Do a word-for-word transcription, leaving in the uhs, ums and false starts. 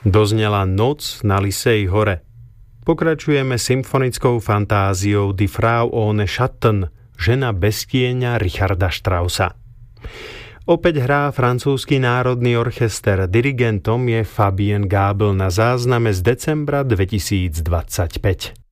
Doznela Noc na Lysej hore. Pokračujeme symfonickou fantáziou Die Frau ohne Schatten, žena bez tieňa Richarda Straussa. Opäť hrá francúzsky národný orchester, dirigentom je Fabien Gabel na zázname z decembra dvetisícdvadsaťpäť.